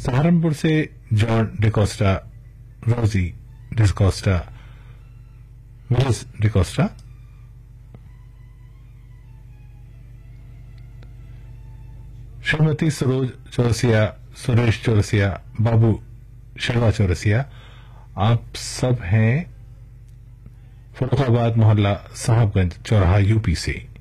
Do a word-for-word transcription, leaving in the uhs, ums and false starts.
सहारनपुर से जॉन डिकोस्टा, रोजी डिकोस्टा, मिलिस डिकोस्टा, श्रीमती सरोज चौरसिया, सुरेश चौरसिया, बाबू शर्मा चौरसिया, आप सब हैं फरुखाबाद मोहल्ला साहबगंज चौराहा यूपी से।